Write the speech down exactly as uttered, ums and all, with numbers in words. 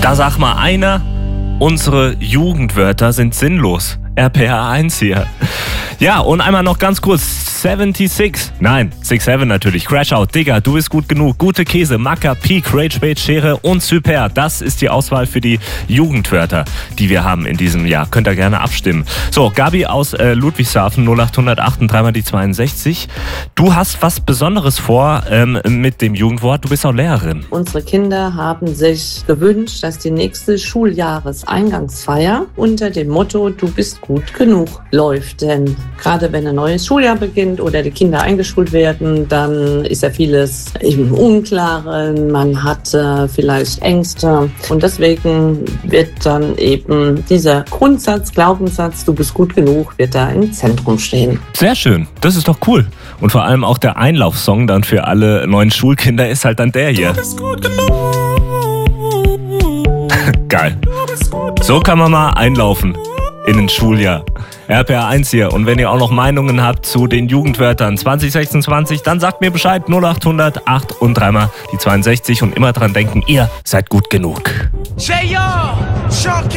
Da sag mal einer, unsere Jugendwörter sind sinnlos. R P R eins hier. Ja, und einmal noch ganz kurz. sechsundsiebzig. Nein, siebenundsiebzig natürlich. Crashout, Digga, du bist gut genug. Gute Käse, Macker, Peak, Rage Bait, Schere und Super. Das ist die Auswahl für die Jugendwörter, die wir haben in diesem Jahr. Könnt ihr gerne abstimmen. So, Gabi aus äh, Ludwigshafen, null acht null acht und dreimal die zweiundsechzig. Du hast was Besonderes vor ähm, mit dem Jugendwort. Du bist auch Lehrerin. Unsere Kinder haben sich gewünscht, dass die nächste Schuljahreseingangsfeier unter dem Motto "Du bist gut genug" läuft. Denn gerade wenn ein neues Schuljahr beginnt oder die Kinder eingeschult werden, dann ist ja vieles im Unklaren, man hat äh, vielleicht Ängste und deswegen wird dann eben dieser Grundsatz, Glaubenssatz, du bist gut genug, wird da im Zentrum stehen. Sehr schön, das ist doch cool. Und vor allem auch der Einlaufsong dann für alle neuen Schulkinder ist halt dann der hier. Du bist gut genug. Geil. So kann man mal einlaufen in ein Schuljahr. R P R eins hier. Und wenn ihr auch noch Meinungen habt zu den Jugendwörtern zwanzig sechsundzwanzig, dann sagt mir Bescheid. null acht null acht und dreimal die zweiundsechzig. Und immer dran denken, ihr seid gut genug.